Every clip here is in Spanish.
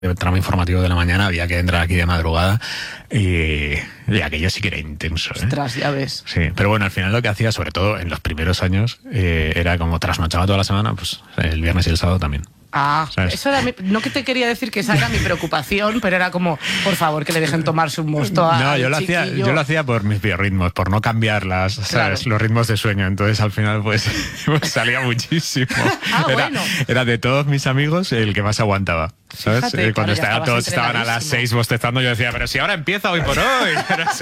el tramo informativo de la mañana, había que entrar aquí de madrugada y aquello sí que era intenso. Ostras, ya ves. Sí, pero bueno, al final lo que hacía, sobre todo en los primeros años, era como trasnochaba toda la semana, pues el viernes y el sábado también. ¿Sabes? Eso era no que te quería decir que esa era mi preocupación, pero era como, por favor, que le dejen tomarse un mosto a No, yo lo hacía por mis biorritmos, por no cambiar ¿sabes? Los ritmos de sueño. Entonces al final pues salía muchísimo. Era de todos mis amigos el que más aguantaba. ¿Sabes? Fíjate, cuando todos estaban estaban a las 6 bostezando, yo decía, pero si ahora empieza hoy por hoy.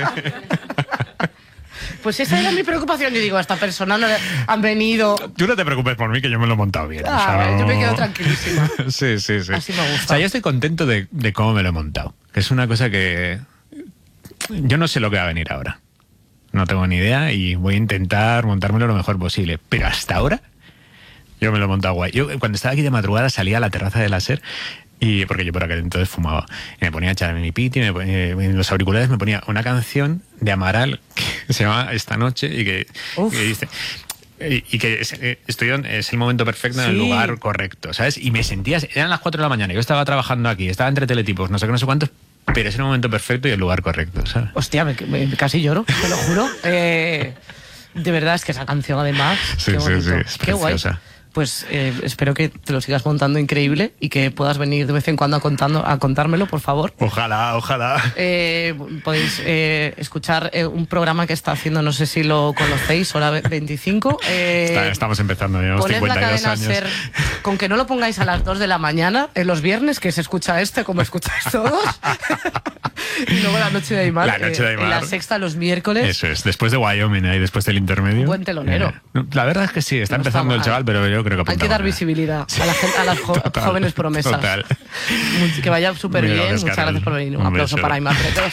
Pues esa era mi preocupación. Yo digo, a esta persona no han venido... Tú no te preocupes por mí, que yo me lo he montado bien. Yo me quedo tranquilísima. Sí. Así me gusta. O sea, yo estoy contento de cómo me lo he montado. Que es una cosa que... Yo no sé lo que va a venir ahora. No tengo ni idea y voy a intentar montármelo lo mejor posible. Pero hasta ahora, yo me lo he montado guay. Yo cuando estaba aquí de madrugada salía a la terraza de la SER. Y porque yo por aquel entonces fumaba. Y me ponía a echarme mi piti, en los auriculares me ponía una canción de Amaral que se llama Esta noche y que dice... Y que es el momento perfecto en el lugar correcto, ¿sabes? Y me sentía... Eran las 4 de la mañana, yo estaba trabajando aquí, estaba entre teletipos, no sé qué, no sé cuántos, pero es el momento perfecto y el lugar correcto, ¿sabes? Hostia, casi lloro, te lo juro. De verdad, es que esa canción además... Sí, es qué guay. Pues espero que te lo sigas montando increíble y que puedas venir de vez en cuando a contármelo, por favor. Ojalá. Podéis escuchar un programa que está haciendo, no sé si lo conocéis, Hora 25. Estamos empezando, llevamos 52 años. Ser, con que no lo pongáis a las 2 de la mañana, en los viernes, que se escucha como escucháis todos. Y luego La Noche de Aymar. En La Sexta los miércoles. Eso es, después de Wyoming y después del intermedio. Buen telonero. La verdad es que sí, está empezando el chaval, pero yo creo que hay que dar visibilidad a las jóvenes promesas. Total. Que vaya súper bien. Muchas gracias por venir. Un aplauso para Aymar Pretos.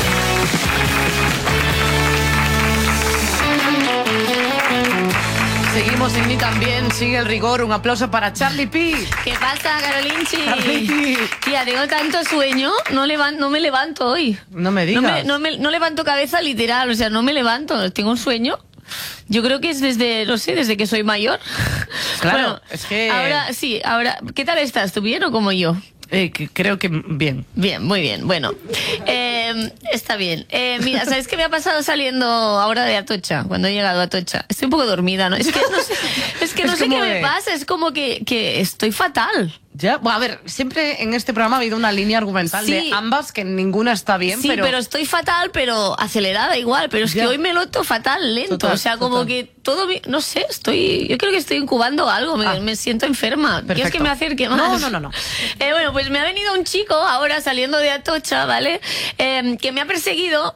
Seguimos en Ni También, sigue el rigor. Un aplauso para Charlie P. ¿Qué pasa, Carolinchi? Charlie P. Tía, tengo tanto sueño, no me levanto hoy. No me digas. No levanto cabeza literal, o sea, no me levanto. Tengo un sueño. Yo creo que es desde que soy mayor. Claro, bueno, es que... Ahora, ¿qué tal estás? ¿Tú bien o como yo? Creo que bien. Bien, muy bien. Bueno, está bien. Mira, ¿sabes qué me ha pasado saliendo ahora de Atocha? Cuando he llegado a Atocha. Estoy un poco dormida, ¿no? Es que no sé qué me pasa. Es como que estoy fatal. Ya, bueno, a ver, siempre en este programa ha habido una línea argumental de ambas, que ninguna está bien, pero estoy fatal, pero acelerada igual, pero es que hoy me noto fatal, lento, total, o sea, como que todo, no sé, yo creo que estoy incubando algo, me siento enferma. Perfecto. ¿Quieres que me acerque más? No. Bueno, pues me ha venido un chico ahora saliendo de Atocha, ¿vale? Que me ha perseguido,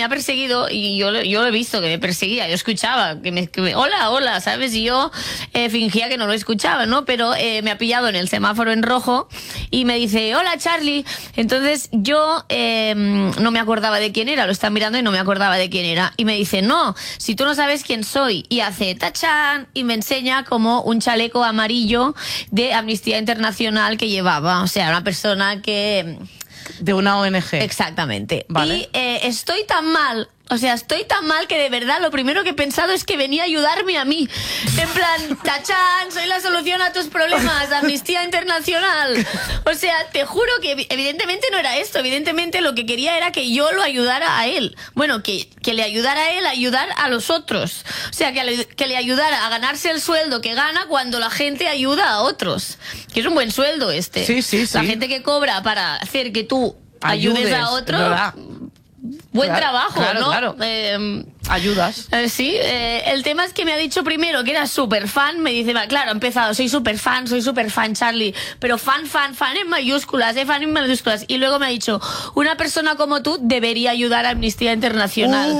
y yo lo he visto que me perseguía, yo escuchaba hola, ¿sabes? Y yo fingía que no lo escuchaba, ¿no? Pero me ha pillado en el semáforo en rojo y me dice, hola Charlie. Entonces yo no me acordaba de quién era, lo estaba mirando y no me acordaba de quién era, y me dice, no, si tú no sabes quién soy, y hace tachán y me enseña como un chaleco amarillo de Amnistía Internacional que llevaba, o sea, una persona que... De una ONG. Exactamente. Vale. Y estoy tan mal que de verdad lo primero que he pensado es que venía a ayudarme a mí. En plan, tachán, soy la solución a tus problemas, Amnistía Internacional. O sea, te juro que evidentemente no era esto. Evidentemente lo que quería era que yo lo ayudara a él. Bueno, que le ayudara a él a ayudar a los otros. O sea, que le ayudara a ganarse el sueldo que gana cuando la gente ayuda a otros. Que es un buen sueldo este. Sí. La gente que cobra para hacer que tú ayudes a otros... Buen trabajo, ¿no? Claro. Ayudas. Sí, el tema es que me ha dicho primero que era súper fan. Me dice, claro, ha empezado, soy súper fan, Charlie. Pero fan en mayúsculas, fan en mayúsculas. Y luego me ha dicho, una persona como tú debería ayudar a Amnistía Internacional.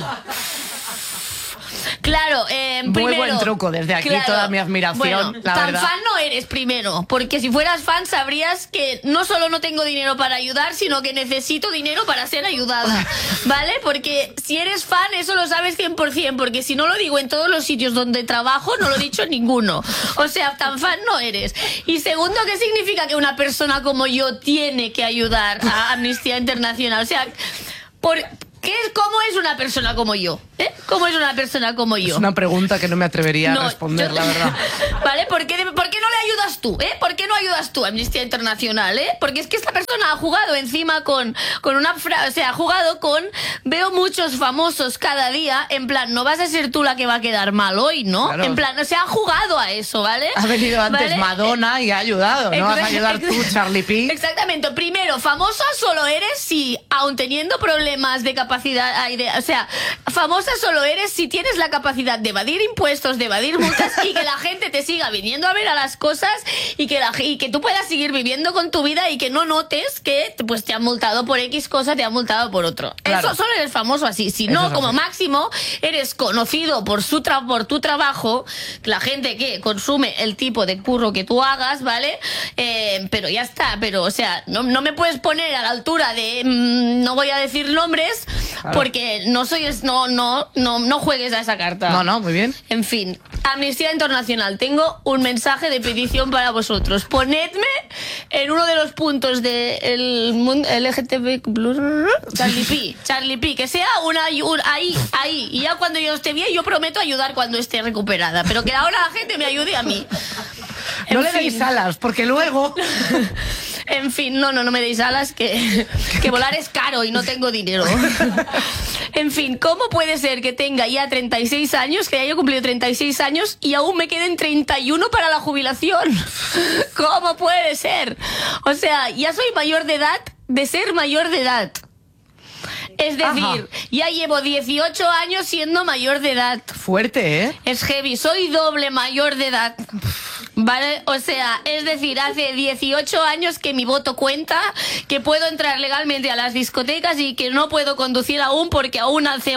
Claro, primero... Muy buen truco, desde aquí toda mi admiración, bueno, la tan verdad. fan no eres primero, porque si fueras fan sabrías que no solo no tengo dinero para ayudar, sino que necesito dinero para ser ayudada, ¿vale? Porque si eres fan, eso lo sabes 100%, porque si no lo digo en todos los sitios donde trabajo, no lo he dicho en ninguno. O sea, tan fan no eres. Y segundo, ¿qué significa que una persona como yo tiene que ayudar a Amnistía Internacional? O sea, ¿cómo es una persona como yo? ¿Cómo es una persona como yo? Es una pregunta que no me atrevería a responder, la verdad. ¿Vale? ¿Por qué no le ayudas tú? ¿Por qué no ayudas tú, Amnistía Internacional? Porque es que esta persona ha jugado encima con una frase, o sea, ha jugado con, veo muchos famosos cada día, en plan, no vas a ser tú la que va a quedar mal hoy, ¿no? Claro. En plan, o sea, ha jugado a eso, ¿vale? Ha venido antes, ¿vale? Madonna y ha ayudado, ¿no? Vas a ayudar tú, Charlie P. Exactamente. Primero, famosa solo eres si, aun teniendo problemas de capacidad, o sea, famosa solo eres si tienes la capacidad de evadir impuestos, de evadir multas y que la gente te siga viniendo a ver a las cosas y que tú puedas seguir viviendo con tu vida y que no notes que pues te han multado por X cosa, te han multado por otro. Claro. Eso solo eres famoso así. Si no, como máximo, eres conocido por tu trabajo, la gente que consume el tipo de curro que tú hagas, ¿vale? Pero ya está. Pero, o sea, no me puedes poner a la altura de... no voy a decir nombres, claro, porque no juegues a esa carta. No, muy bien. En fin, Amnistía Internacional, tengo un mensaje de petición para vosotros. Ponedme en uno de los puntos del mundo LGTB Charlie P, que sea ahí. Y ya cuando yo esté bien, yo prometo ayudar cuando esté recuperada. Pero que ahora la gente me ayude a mí. No le deis alas, porque luego... En fin, no me deis alas, que volar es caro y no tengo dinero. En fin, ¿cómo puede ser que tenga ya 36 años, que haya cumplido 36 años y aún me queden 31 para la jubilación? ¿Cómo puede ser? O sea, ya soy mayor de edad de ser mayor de edad. Es decir, ya llevo 18 años siendo mayor de edad. Fuerte, ¿eh? Es heavy, soy doble mayor de edad. ¿Vale? O sea, es decir, hace 18 años que mi voto cuenta, que puedo entrar legalmente a las discotecas y que no puedo conducir aún porque aún hace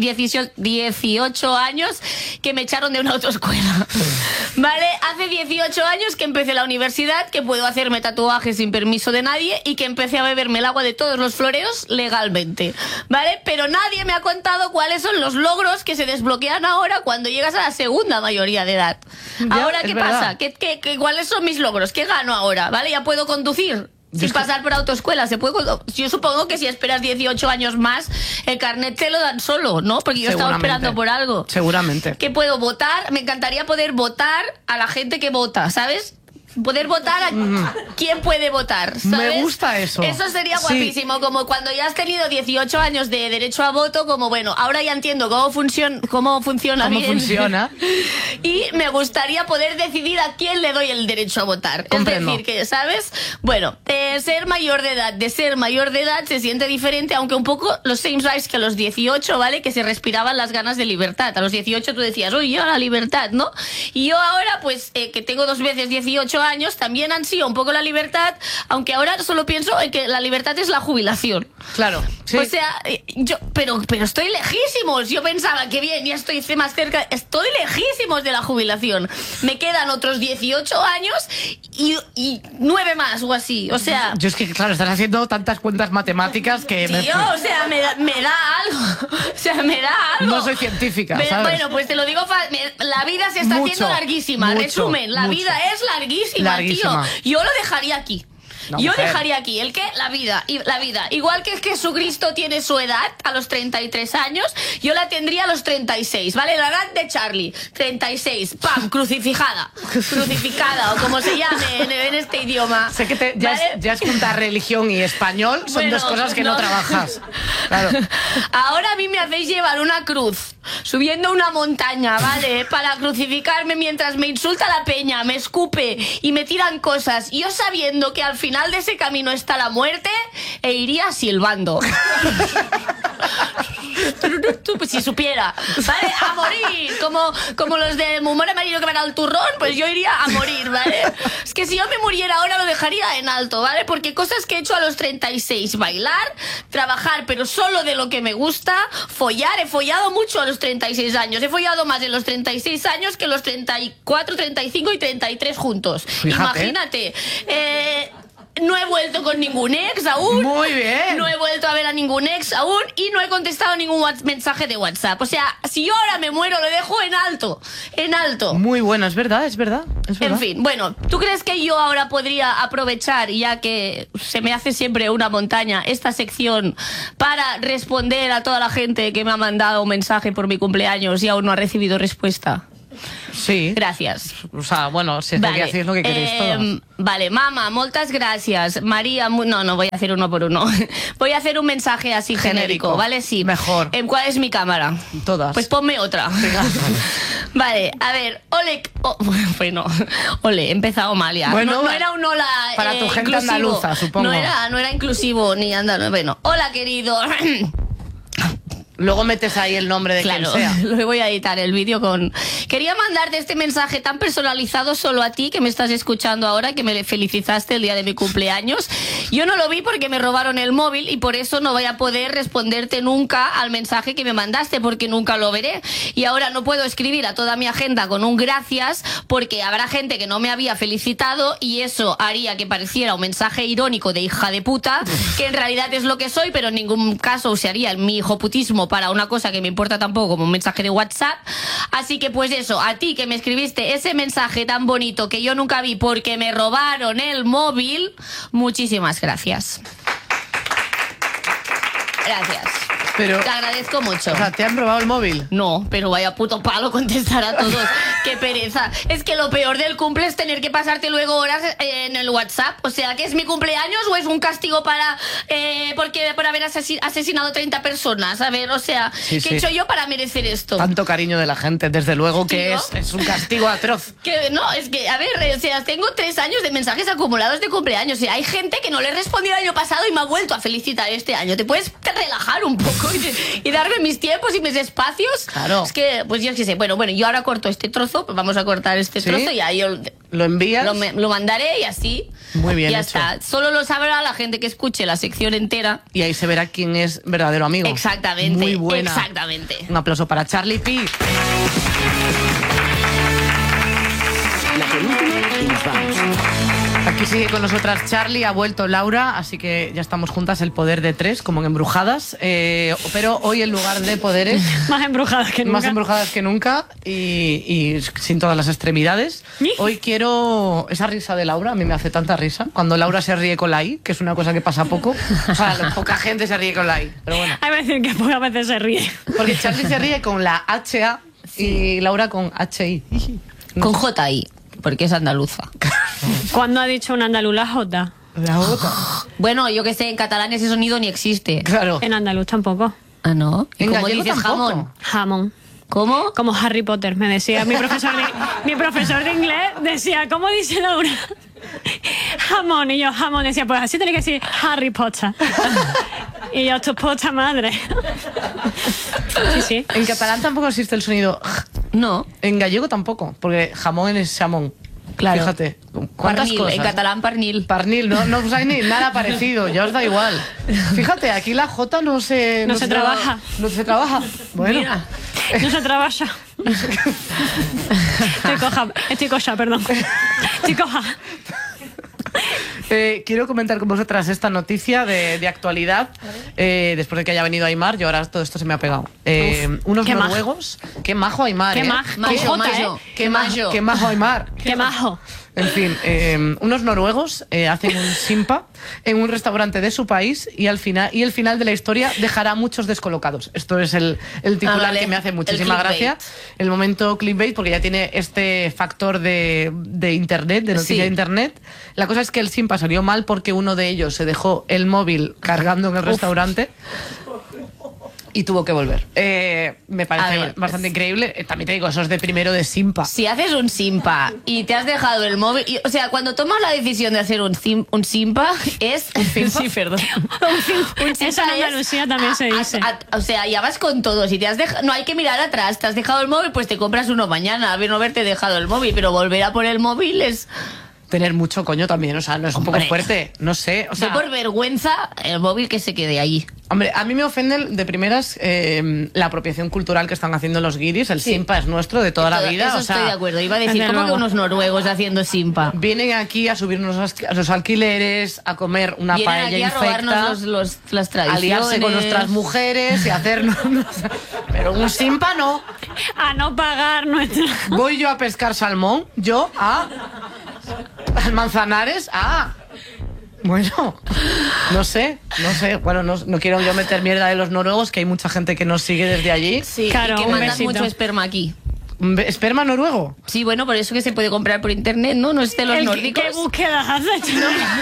18 años que me echaron de una autoescuela. ¿Vale? Hace 18 años que empecé la universidad, que puedo hacerme tatuajes sin permiso de nadie y que empecé a beberme el agua de todos los floreos legalmente. ¿Vale? Pero nadie me ha contado cuáles son los logros que se desbloquean ahora cuando llegas a la segunda mayoría de edad. Ahora, ¿qué pasa? ¿Cuáles son mis logros? ¿Qué gano ahora? ¿Vale? Ya puedo conducir sin pasar por autoescuela. Yo supongo que si esperas 18 años más, el carnet te lo dan solo, ¿no? Porque yo estaba esperando por algo. Seguramente. Que puedo votar. Me encantaría poder votar a la gente que vota, ¿sabes? Poder votar a quién puede votar, ¿sabes? Me gusta eso. Eso sería guapísimo, sí. Como cuando ya has tenido 18 años de derecho a voto, como bueno, ahora ya entiendo cómo funciona bien. Y me gustaría poder decidir a quién le doy el derecho a votar. Comprendo. Es decir, que, ¿sabes? Bueno, de ser mayor de edad se siente diferente, aunque un poco los same rights que a los 18, ¿vale? Que se respiraban las ganas de libertad. A los 18 tú decías, uy, yo la libertad, ¿no? Y yo ahora, pues, que tengo 2 veces 18 años, también ansío un poco la libertad, aunque ahora solo pienso en que la libertad es la jubilación. Claro, sí. O sea, pero estoy lejísimos. Yo pensaba que bien, ya estoy más cerca. Estoy lejísimos de la jubilación. Me quedan otros 18 años y 9 más o así. O sea... Yo es que, claro, estás haciendo tantas cuentas matemáticas que... Tío, o sea, me da algo. O sea, me da algo. No soy científica, ¿sabes? Bueno, pues te lo digo, la vida se está haciendo larguísima. Resumen, la vida es larguísima. Tío, yo lo dejaría aquí. Dejaría aquí la vida. Igual que Jesucristo tiene su edad a los 33 años, yo la tendría a los 36, ¿vale? La edad de Charlie, 36, ¡pam! Crucificada, o como se llame en este idioma. Sé que ya es juntar religión y español, son dos cosas que no trabajas. Claro. Ahora a mí me hacéis llevar una cruz subiendo una montaña, ¿vale? Para crucificarme mientras me insulta la peña, me escupe y me tiran cosas. Yo sabiendo que al final de ese camino está la muerte, iría silbando. Pues si supiera, ¿vale? A morir, como los de humor amarillo que van al turrón, pues yo iría a morir, ¿vale? Es que si yo me muriera ahora lo dejaría en alto, ¿vale? Porque cosas que he hecho a los 36, bailar, trabajar, pero solo de lo que me gusta, follar, he follado mucho a los 36 años, he follado más en los 36 años que los 34, 35 y 33 juntos. Fíjate. Imagínate. no he vuelto con ningún ex aún. Muy bien. No he vuelto a ver a ningún ex aún y no he contestado ningún mensaje de WhatsApp. O sea, si yo ahora me muero, lo dejo en alto. En alto. Muy bueno, es verdad. En fin, bueno, ¿tú crees que yo ahora podría aprovechar, ya que se me hace siempre una montaña, esta sección para responder a toda la gente que me ha mandado un mensaje por mi cumpleaños y aún no ha recibido respuesta? Sí. Gracias. O sea, bueno, si vale. Decir lo que queréis todo. Vale, mama, moltes gracias. María, no voy a hacer uno por uno. Voy a hacer un mensaje así genérico, ¿vale? Sí. Mejor. ¿Cuál es mi cámara? Todas. Pues ponme otra. Vale, a ver, bueno, he empezado mal ya. Bueno, no era un hola para tu gente inclusivo. Andaluza, supongo. No era inclusivo ni andaluz. Bueno, hola querido. Luego metes ahí el nombre de quien sea. Lo voy a editar el vídeo con... Quería mandarte este mensaje tan personalizado solo a ti, que me estás escuchando ahora, que me felicitaste el día de mi cumpleaños. Yo no lo vi porque me robaron el móvil y por eso no voy a poder responderte nunca al mensaje que me mandaste, porque nunca lo veré. Y ahora no puedo escribir a toda mi agenda con un gracias, porque habrá gente que no me había felicitado y eso haría que pareciera un mensaje irónico de hija de puta, que en realidad es lo que soy, pero en ningún caso usaría mi hijoputismo para una cosa que me importa tampoco, como un mensaje de WhatsApp. Así que pues eso, a ti que me escribiste ese mensaje tan bonito que yo nunca vi porque me robaron el móvil, muchísimas gracias. Gracias. Pero, te agradezco mucho. O sea, ¿te han robado el móvil? No, pero vaya puto palo contestar a todos. Qué pereza. Es que lo peor del cumple es tener que pasarte luego horas en el WhatsApp. O sea, ¿que es mi cumpleaños o es un castigo por haber asesinado 30 personas? A ver, o sea, ¿qué he hecho yo para merecer esto? Tanto cariño de la gente, desde luego que es un castigo atroz. No, es que, a ver, o sea, tengo 3 años de mensajes acumulados de cumpleaños. O sea, hay gente que no le he respondido el año pasado y me ha vuelto a felicitar este año. ¿Te puedes relajar un poco y darme mis tiempos y mis espacios? Claro. Es que, pues yo qué sé, bueno, yo ahora corto este trozo, pues vamos a cortar este trozo y ahí yo... ¿Lo envías? Lo mandaré y así. Muy bien ya hecho. está. Solo lo sabrá la gente que escuche la sección entera. Y ahí se verá quién es verdadero amigo. Exactamente. Muy buena. Exactamente. Un aplauso para Charlie P. La penúltima y nos vamos. Aquí sigue con nosotras Charlie, ha vuelto Laura, así que ya estamos juntas, el poder de 3, como en Embrujadas. Pero hoy en lugar de poderes... Más embrujadas que nunca. Más embrujadas que nunca y sin todas las extremidades. Hoy quiero... Esa risa de Laura, a mí me hace tanta risa. Cuando Laura se ríe con la I, que es una cosa que pasa poco. O sea, poca gente se ríe con la I, pero bueno. Hay que decir que pocas veces se ríe. Porque Charlie se ríe con la HA y Laura con HI. Con JI, porque es andaluza. ¿Cuándo ha dicho un andaluz la J? La J. Bueno, yo que sé, en catalán ese sonido ni existe. Claro. En andaluz tampoco. Ah, ¿no? ¿Y En cómo gallego dices tampoco. jamón? Jamón. ¿Cómo? Como Harry Potter, me decía mi profesor de inglés, decía, ¿cómo dice Laura? Jamón, y yo jamón, decía, pues así tiene que decir Harry Potter. Y yo, tu puta madre. Sí, sí. En catalán tampoco existe el sonido. No. En gallego tampoco, porque jamón es jamón. Claro. Fíjate. ¿Cuántas Pernil, cosas? en catalán pernil. Parnil, no usáis ni nada parecido, ya os da igual. Fíjate, aquí la J no se trabaja. No se trabaja. Bueno. Mira. No se trabaja. Estoy coja, perdón. Estoy coja. Quiero comentar con vosotras esta noticia de actualidad. Después de que haya venido Aimar, yo ahora todo esto se me ha pegado. Unos qué noruegos. Qué majo Aimar, Qué Qué majo Aimar. Qué majo. En fin, unos noruegos hacen un simpa en un restaurante de su país y el final de la historia dejará a muchos descolocados. Esto es el titular vale. que me hace muchísima gracia. El momento clickbait, porque ya tiene este factor de internet, de noticia de internet. La cosa es que el simpa salió mal porque uno de ellos se dejó el móvil cargando en el restaurante y tuvo que volver. Me parece bastante increíble. También te digo, eso es de primero de simpa. Si haces un simpa y te has dejado el móvil... o sea, cuando tomas la decisión de hacer un simpa, es... ¿Un simpa? Sí, perdón. Un simpa Eso en Andalucía también se dice. o sea, ya vas con todo. Si te has no hay que mirar atrás. Te has dejado el móvil, pues te compras uno mañana. A ver, no haberte dejado el móvil, pero volver a por el móvil es... tener mucho coño también, o sea, no es un poco Hombre. fuerte, no sé, o sea, Yo por vergüenza, el móvil que se quede ahí. hombre, a mí me ofende de primeras la apropiación cultural que están haciendo los guiris, el Sí. simpa es nuestro de toda la vida, Eso o sea, estoy de acuerdo. Iba a decir, desde ¿cómo que luego. unos noruegos haciendo simpa? vienen aquí a subirnos los alquileres, a comer una Vienen paella aquí a infecta, robarnos las a tradiciones. liarse con nuestras mujeres y hacernos... Pero un simpa no. A no pagar nuestra... Voy yo a pescar salmón, yo al Manzanares, bueno, no sé, bueno, no quiero yo meter mierda de los noruegos, que hay mucha gente que nos sigue desde allí. Sí, Claro, y que un mandan besito. mucho esperma aquí. ¿Esperma noruego? Sí, bueno, por eso que se puede comprar por internet, ¿no? No es de los nórdicos. ¿Qué búsquedas has hecho?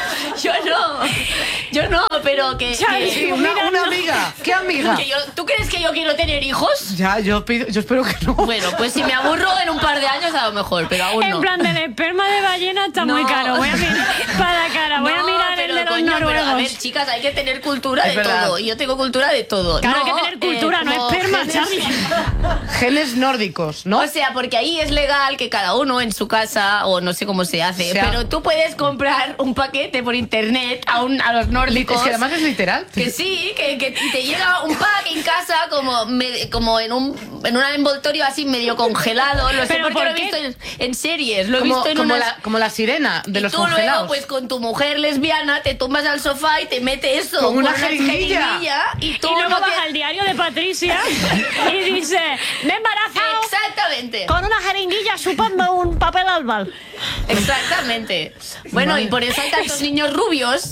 Yo no, pero que... Charlie, Sí, que- una amiga. ¿Qué amiga? ¿Tú crees que yo quiero tener hijos? Ya, yo espero que no. Bueno, pues si me aburro en un par de años a lo mejor, pero aún no. En plan, del esperma de ballena está muy No. caro. Voy a mirar para la cara, voy a No, mirar el pero, de los coño, pero, noruegos. a ver, chicas, hay que tener cultura Es de verdad. todo. Y yo tengo cultura de todo. Claro, No, hay que tener cultura, no como esperma, genes- Charlie. Genes nórdicos, ¿no? O sea, porque ahí es legal que cada uno en su casa, o no sé cómo se hace, O sea- pero tú puedes comprar un paquete por internet a los nórdicos. Es que además es literal. Que sí, que y te llega un pack en casa como en un envoltorio así medio congelado. Lo sé ¿Pero porque por lo he qué? visto en series. Lo he Como, visto en como unas... como la sirena de y los tú luego, congelados. pues con tu mujer lesbiana, te tumbas al sofá y te mete eso. Con una jeringuilla. Y tú Y luego no vas tienes- al diario de Patricia y dice, me he embarazado Exactamente. con una jeringuilla chupando un papel albal. Exactamente. Bueno, y por eso hay tantos niños rubios.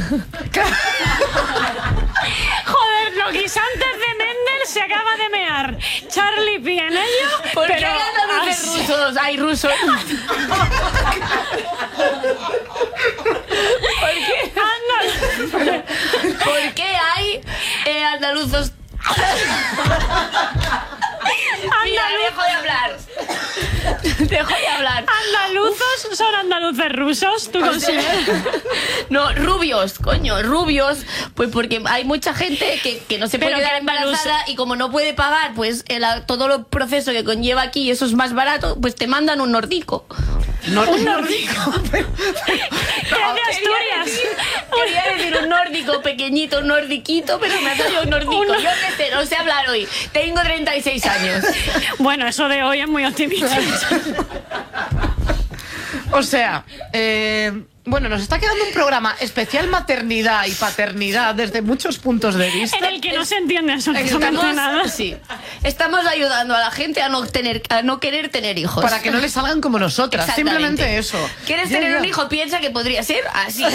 Joder, los guisantes de Mendel se acaba de mear. Charlie P en ello, ¿Por qué pero hay andaluces así- rusos? Hay rusos. Anda. ¿Por qué hay andaluzos? Mira, dejo de hablar. Dejo de hablar. ¿Andaluzos son andaluces rusos? ¿Tú consideras? No, rubios, coño, rubios. Pues porque hay mucha gente que no se puede Pero quedar que embarazada y como no puede pagar pues todo el proceso que conlleva aquí, y eso es más barato, pues te mandan un nórdico. Un nórdico. Es de Asturias. Quería decir un nórdico pequeñito, un nordiquito, pero me ha salido un nórdico. Yo qué sé, no sé hablar hoy. Tengo 36 años. Bueno, eso de hoy es muy optimista. O sea, bueno, nos está quedando un programa especial maternidad y paternidad desde muchos puntos de vista. En el que no se entiende absolutamente Estamos, nada. sí, estamos ayudando a la gente a no querer tener hijos. Para que no le salgan como nosotras. Exactamente. Simplemente eso. ¿Quieres Ya, tener ya. un hijo? Piensa que podría ser así.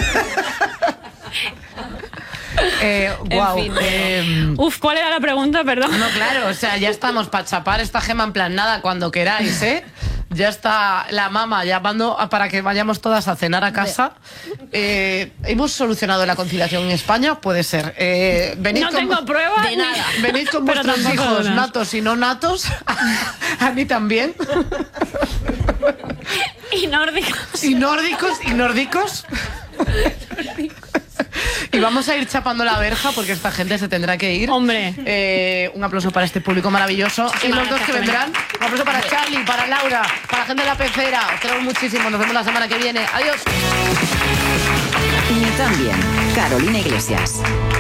Guau. fin. Uf, ¿cuál era la pregunta? Perdón. No, claro, o sea, ya estamos para chapar esta gema en plan nada cuando queráis, ¿eh? Ya está la mamá llamando para que vayamos todas a cenar a casa. ¿Hemos solucionado la conciliación en España? Puede ser. Venid No con- tengo pruebas. De ni- nada. Venid con Pero vuestros tampoco hijos dudas. natos y no natos. A mí también. Y nórdicos. Y nórdicos. Y vamos a ir chapando la verja porque esta gente se tendrá que ir. Hombre. Un aplauso para este público maravilloso. Y los dos gracias, que vendrán. Un aplauso para Charlie, para Laura, para la gente de la pecera. Os queremos muchísimo. Nos vemos la semana que viene. Adiós. Ni tan bien. Carolina Iglesias.